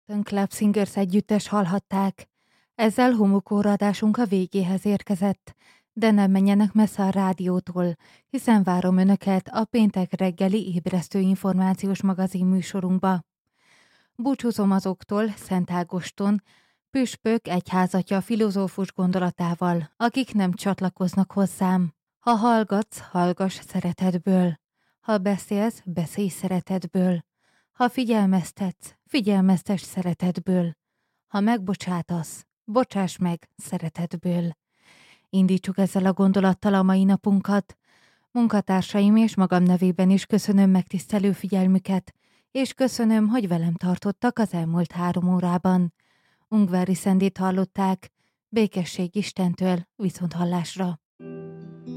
Club Singers együttes hallhatták. Ezzel homokóradásunk a végéhez érkezett, de nem menjenek messze a rádiótól, hiszen várom önöket a péntek reggeli ébresztő információs magazin műsorunkba. Búcsúzom azoktól Szent Ágoston, püspök egyházatja filozófus gondolatával, akik nem csatlakoznak hozzám. Ha hallgatsz, hallgass szeretetből. Ha beszélsz, beszélj szeretetből. Ha figyelmeztetsz, figyelmeztess szeretetből. Ha megbocsátasz, bocsáss meg szeretetből. Indítsuk ezzel a gondolattal a mai napunkat. Munkatársaim és magam nevében is köszönöm megtisztelő figyelmüket, és köszönöm, hogy velem tartottak az elmúlt 3 órában. Ungvári Szendit hallották, békesség Istentől, viszonthallásra.